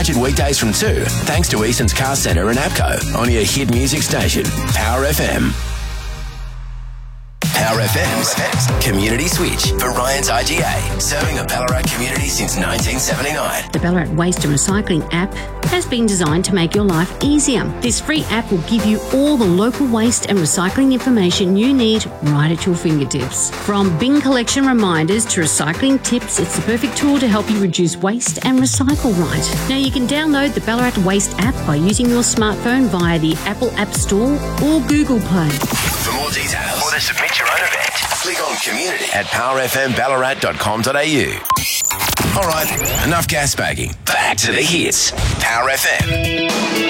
Catch it weekdays from 2, thanks to Easton's Car Centre and APCO, on your hit music station, Power FM. Power FM's Community Switch for Ryan's IGA, serving the Ballarat community since 1979. The Ballarat Waste and Recycling app has been designed to make your life easier. This free app will give you all the local waste and recycling information you need right at your fingertips. From bin collection reminders to recycling tips, it's the perfect tool to help you reduce waste and recycle right. Now you can download the Ballarat Waste app by using your smartphone via the Apple App Store or Google Play. For more details or to submit your own event, click on community at powerfmballarat.com.au. All right, enough gas bagging. Back to the hits. Power FM.